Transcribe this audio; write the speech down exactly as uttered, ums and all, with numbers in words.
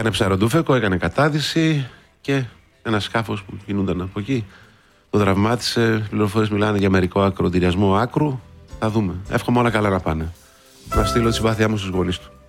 Έκανε ψαροντούφεκο, έκανε κατάδυση και ένα σκάφος που κινούνταν από εκεί το τραυμάτισε. Πληροφορίες μιλάνε για μερικό ακροτηριασμό άκρου. Θα δούμε. Εύχομαι όλα καλά να πάνε. Να στείλω τη συμπάθειά μου στους γονείς του.